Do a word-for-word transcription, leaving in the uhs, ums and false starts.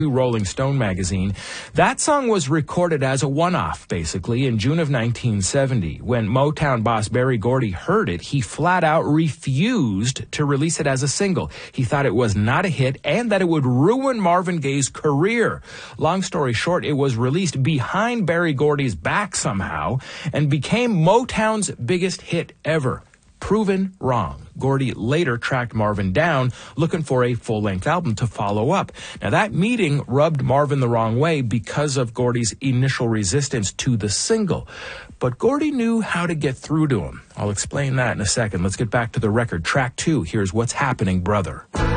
Rolling Stone magazine. That song was recorded as a one-off, basically, in June of nineteen seventy. When Motown boss Berry Gordy heard it, he flat out refused to release it as a single. He thought it was not a hit and that it would ruin Marvin Gaye's career. Long story short, it was released behind Berry Gordy's back somehow and became Motown's biggest hit ever. Proven wrong. Gordy later tracked Marvin down, looking for a full-length album to follow up. Now, that meeting rubbed Marvin the wrong way because of Gordy's initial resistance to the single. But Gordy knew how to get through to him. I'll explain that in a second. Let's get back to the record. Track two. Here's What's Happening, Brother.